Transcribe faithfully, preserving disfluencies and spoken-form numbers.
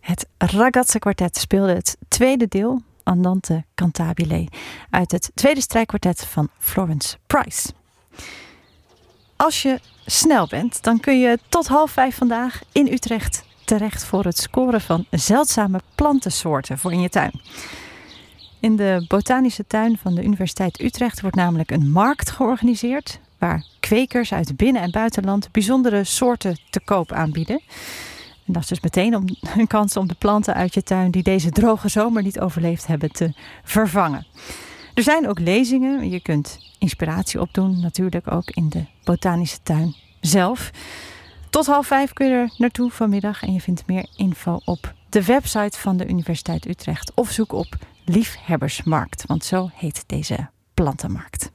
Het Ragazze Quartet speelde het tweede deel, Andante Cantabile, uit het tweede strijkkwartet van Florence Price. Als je snel bent, dan kun je tot half vijf vandaag in Utrecht terecht voor het scoren van zeldzame plantensoorten voor in je tuin. In de botanische tuin van de Universiteit Utrecht wordt namelijk een markt georganiseerd waar kwekers uit binnen- en buitenland bijzondere soorten te koop aanbieden. En dat is dus meteen om, een kans om de planten uit je tuin die deze droge zomer niet overleefd hebben te vervangen. Er zijn ook lezingen. Je kunt inspiratie opdoen, natuurlijk ook in de botanische tuin zelf. Tot half vijf kun je er naartoe vanmiddag en je vindt meer info op de website van de Universiteit Utrecht of zoek op Liefhebbersmarkt, want zo heet deze plantenmarkt.